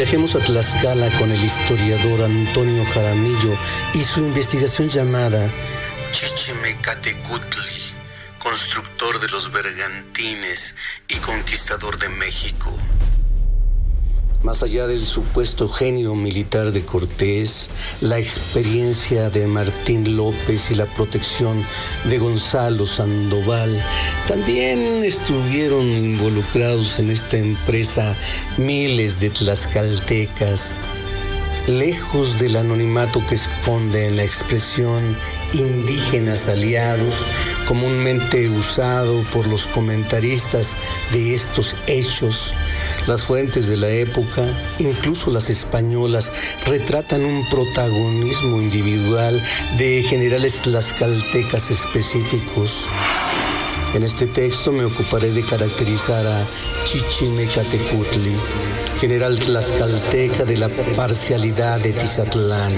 Viajemos a Tlaxcala con el historiador Antonio Jaramillo y su investigación llamada Chichimecatecutli, constructor de los bergantines y conquistador de México. Más allá del supuesto genio militar de Cortés, la experiencia de Martín López y la protección de Gonzalo Sandoval, también estuvieron involucrados en esta empresa miles de tlaxcaltecas. Lejos del anonimato que esconde en la expresión indígenas aliados, comúnmente usado por los comentaristas de estos hechos, las fuentes de la época, incluso las españolas, retratan un protagonismo individual de generales tlaxcaltecas específicos. En este texto me ocuparé de caracterizar a Chichimecatecutli, general tlaxcalteca de la parcialidad de Tizatlán,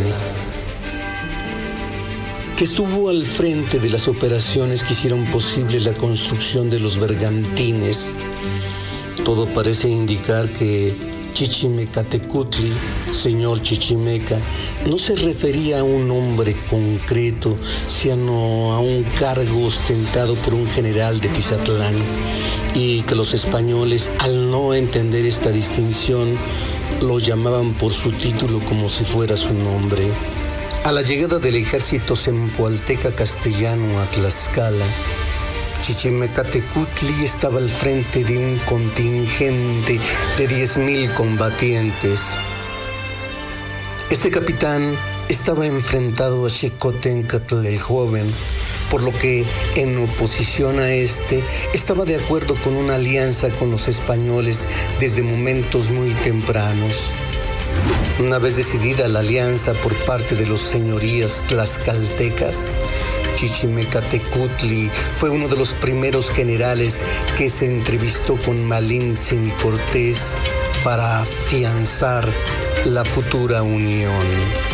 que estuvo al frente de las operaciones que hicieron posible la construcción de los bergantines. Todo parece indicar que Chichimecatecutli, señor Chichimeca, no se refería a un hombre concreto, sino a un cargo ostentado por un general de Tizatlán, y que los españoles, al no entender esta distinción, lo llamaban por su título como si fuera su nombre. A la llegada del ejército zempoalteca castellano a Tlaxcala, Chichimecatecutli estaba al frente de un contingente de 10,000 combatientes. Este capitán estaba enfrentado a Xicoténcatl el joven, por lo que, en oposición a este, estaba de acuerdo con una alianza con los españoles desde momentos muy tempranos. Una vez decidida la alianza por parte de los señorías tlaxcaltecas, Chichimecatecutli fue uno de los primeros generales que se entrevistó con Malintzin y Cortés para afianzar la futura unión.